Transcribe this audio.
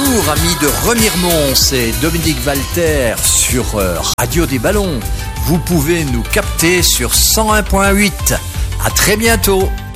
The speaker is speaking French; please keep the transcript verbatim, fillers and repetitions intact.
Bonjour amis de Remiremont, c'est Dominique Walter sur euh, Radio des Ballons. Vous pouvez nous capter sur cent un virgule huit. À très bientôt.